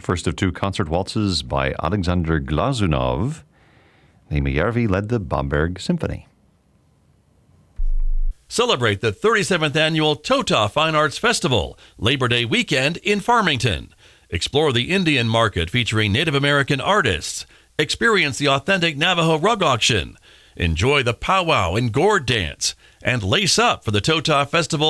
First of two concert waltzes by Alexander Glazunov. Naima Järvi led the Bamberg Symphony. Celebrate the 37th Annual Tota Fine Arts Festival, Labor Day weekend in Farmington. Explore the Indian market featuring Native American artists. Experience the authentic Navajo rug auction. Enjoy the powwow and gourd dance. And lace up for the Tota Festival